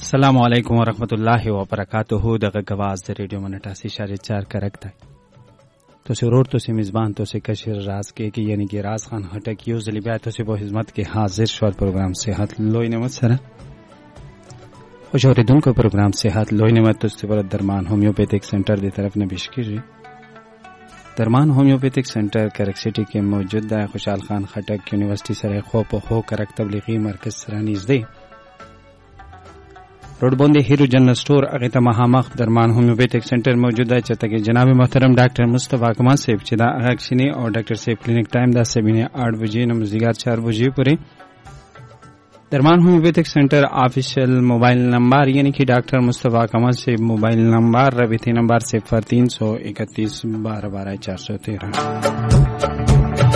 السلام علیکم ورحمۃ اللہ وبرکاتہ دغه گواز د ریډیو منټاسی شاری 4 کرکتا تو سرور تو سی میزبان تو سی کشیر راز کې یعنی کہ راز خان هټک یو ځلی بیا تو سی په خدمت کې حاضر شو پروگرام صحت لوی نعمت سره خوش اوریدونکو پروگرام صحت لوی نعمت تو سی پر درمان ہومیوپیتھک سینٹر دی طرف نه پیش کیږي درمان ہومیوپیتھک سینٹر کرک سٹی کې موجود ہے خوشحال خان خټک یونیورسٹی سره خو په خو کرک تبلیغی مرکز سره نږدې روڈ بوندی ہیرو جنرل سٹور اگے ته مخامخ درمان ہومیوپیتھک سینٹر موجود ہے چته کې جناب محترم ڈاکٹر مصطفی کمال صاحب چې دا اکشنی اور ڈاکٹر صاحب کلینک ٹائم دا سبینه 8 بجے نو مزیګر 4 بجے پورې درمان ہومیوپیتھک سینٹر آفیشیل موبائل نمبر یعنی کہ ڈاکٹر مصطفی کمال صاحب موبائل نمبر رابطے نمبر 0331 12 413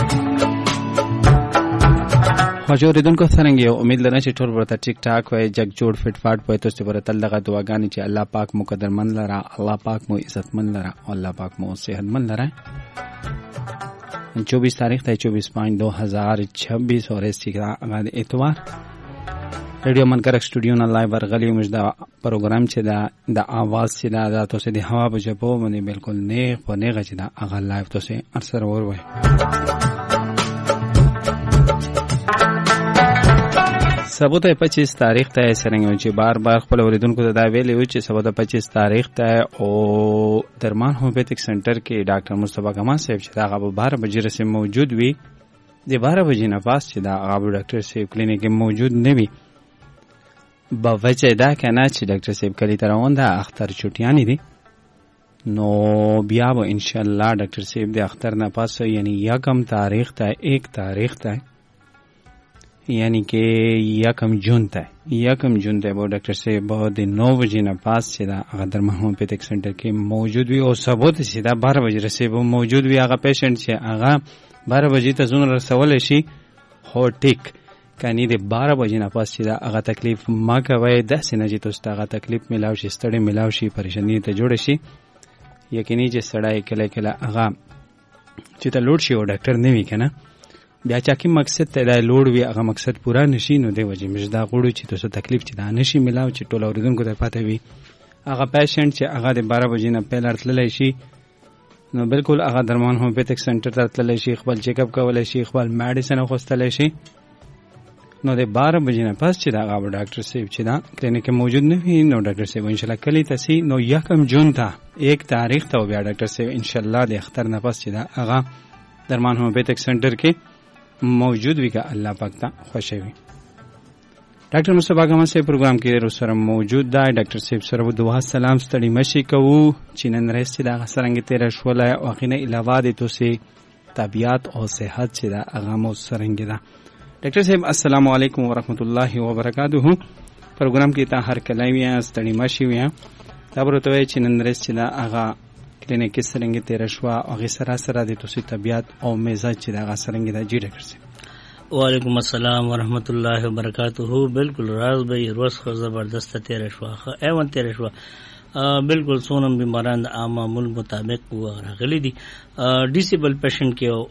خوشوریدون کو څنګه امید لرم چې ټول ورته ټیک ټاک وای جگ جوړ فټ فاټ پوي تاسو ته ورته دغه دعاګانې چې الله پاک مو قدرمن لره الله پاک مو عزتمن لره او الله پاک مو صحتمن لره 24 تاریخ ته 24/5/2026 اور اس کا غد اتوار ریډیو منکرک سټوډیو نه لایو ورغلی مجدا پروګرام چې د आवाज چې دا تاسو د هوا په جبو باندې بالکل نه په نه غچ دا هغه لایو تاسو ارسر اور وای سبوت 25 تاریخ ته سرنګ چې بار بار خپل اوریدونکو ته دا ویلي و چې سبوت 25 تاریخ ته او درمان ہومیوپیتھک سینٹر کې ډاکټر مصطفی کمال صاحب چې دا غو 12 بجې رسې موجود وي د 12 بجې نه پاس چې دا غو ډاکټر صاحب کلینیک کې موجود نه وي با وجه دا کنه چې ډاکټر صاحب کلی ترون دا اختر چټیانی دي نو بیا به ان شاء الله ډاکټر صاحب د اختر نه پاس یعنی 1 تاریخ ته 1 تاریخ ته یعنی کہ 1 جون ته وہ ډاکټر صاحب د 9 بجې نه پاس چې دا درمان ہومیوپیتھک سینٹر کې موجود وي او سبوت چې دا 12 بجې رسې موجود وي هغه پیشنټ چې هغه 12 بجې ته زون رسول شي هو ټیک کني د 12 بجې نه پاس چې دا هغه تکلیف ما کوي د سینې چې تاسو هغه تکلیف ملاو شي ستړي ملاو شي پریشانی ته جوړ شي یقیني چې سړی کله کله هغه چې ته لوډ شي او ډاکټر نه وي کنه بیا چا کی مقصد ته دا لوړ وي هغه مقصد پورا نشي نو دی وجه مجدا غوړو چې تاسو تکلیف چې دا نشي ملاو چې ټول اوریدونکو ته پته وي هغه پیشنټ چې هغه د 12 بجې نه پهل ارتللی شي نو بالکل هغه درمان ہومیوپیتھک سینٹر ته ارتللی شي خپل چیک اپ کولای شي خپل میډیسن خوستلی شي نو د 12 بجې نه پس چې دا هغه ډاکټر صاحب چې دا کلینیک موجود نه وي نو ډاکټر صاحب ان شاء الله کلی تاسو نو 1 جون ته 1 تاریخ ته بیا ډاکټر صاحب ان شاء الله د اختر نه پس چې دا هغه درمان ہومیوپیتھک سینٹر کې موجود وی کا اللہ پاک تا خوشی وی ڈاکٹر مصطفی کمال سے پروگرام کې سره موجود دا ډاکټر صاحب سره دعا سلام ستړي مشي کوو چې نن ورځ دا سرنګ تیر شول او غینه علاوه د توسي طبيعت او صحت چې دا هغه مو سرنګ دا ډاکټر صاحب السلام علیکم ورحمت الله وبرکاتہ پروگرام کې تا هر کله وی ستړي مشي وی دا ورته چې نن ورځ دا هغه کلینیک کې سرنګ تیر شو او غي سره د توسي طبيعت او مزاج چې دا سرنګ دا جی ډاکټر صاحب وعلیکم السلام ورحمۃ اللہ وبرکاتہ بالکل راز بھائی روز خو زبردست تیر شو ایون تیر شو بالکل سونم بیماران د عام معمول مطابق و راغلي دي ډیسیبل پیشنټ کې